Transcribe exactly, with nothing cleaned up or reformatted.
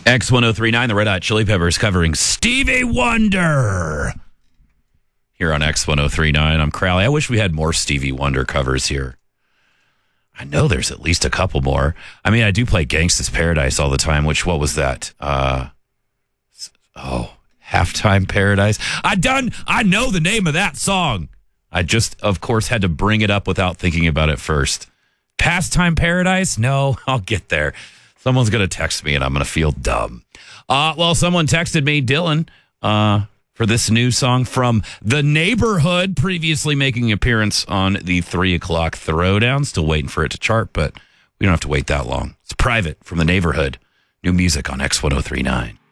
X ten thirty-nine, the Red Hot Chili Peppers covering Stevie Wonder. Here on X ten thirty-nine, I'm Crowley. I wish we had more Stevie Wonder covers here. I know there's at least a couple more. I mean, I do play Gangsta's Paradise all the time, which, what was that? Uh, oh, Halftime Paradise. I done, I know the name of that song. I just, of course, had to bring it up without thinking about it first. Pastime Paradise? No, I'll get there. Someone's going to text me and I'm going to feel dumb. Uh, well, someone texted me, Dylan, uh, for this new song from The Neighborhood, previously making an appearance on the three o'clock Throwdown. Still waiting for it to chart, but we don't have to wait that long. It's Private from The Neighborhood. New music on X ten thirty-nine.